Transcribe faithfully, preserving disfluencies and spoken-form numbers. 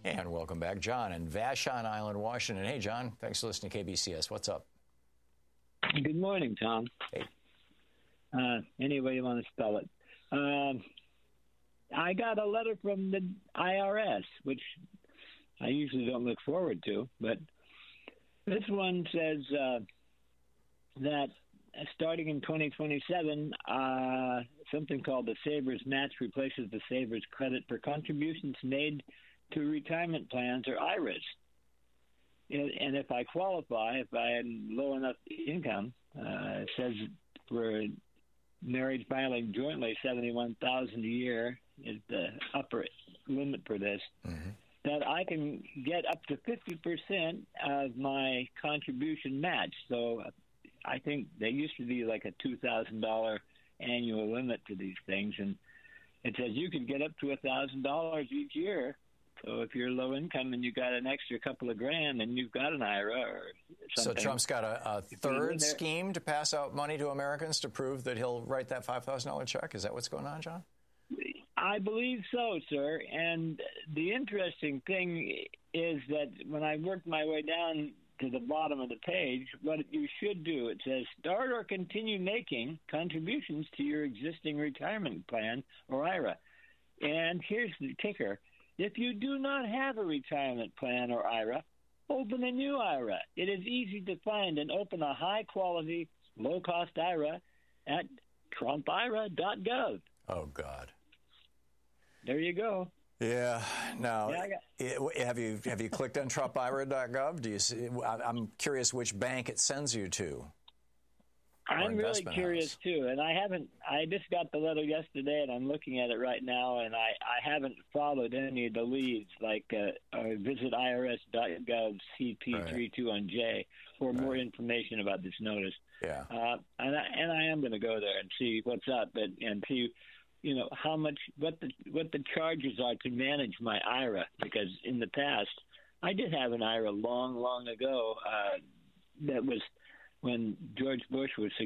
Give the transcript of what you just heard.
And welcome back, John in Vashon Island, Washington. Hey, John, thanks for listening to K B C S. What's up? Good morning, Tom. Hey. Uh, any way you want to spell it. Um, I got a letter from the I R S, which I usually don't look forward to, but this one says uh, that starting in twenty twenty-seven, uh, something called the Savers Match replaces the Savers Credit for contributions made to retirement plans or I R As. And if I qualify, if I had low enough income, uh, it says for marriage filing jointly, seventy-one thousand dollars a year is the upper limit for this, mm-hmm. that I can get up to fifty percent of my contribution match. So I think there used to be like a two thousand dollars annual limit to these things, and it says you could get up to one thousand dollars each year. So if you're low income and you got an extra couple of grand and you've got an I R A or something. So Trump's got a, a third scheme to pass out money to Americans to prove that he'll write that five thousand dollars check? Is that what's going on, John? I believe so, sir. And the interesting thing is that when I worked my way down to the bottom of the page, what you should do, it says start or continue making contributions to your existing retirement plan or I R A. And here's the kicker. If you do not have a retirement plan or I R A, open a new I R A. It is easy to find and open a high-quality, low-cost I R A at trump I R A dot gov. Oh, God. There you go. Yeah. Now, yeah, got- it, have you have you clicked on trump I R A dot gov? Do you see? I'm curious which bank it sends you to. I'm really curious, house. too, and I haven't – I just got the letter yesterday, and I'm looking at it right now, and I, I haven't followed any of the leads, like uh, uh, visit I R S dot gov C P thirty-two on J for right. more information about this notice. Yeah. Uh, and, I, and I am going to go there and see what's up and, and see, you know, how much – what the what the charges are to manage my I R A, because in the past, I did have an I R A long, long ago uh, that was – when George Bush was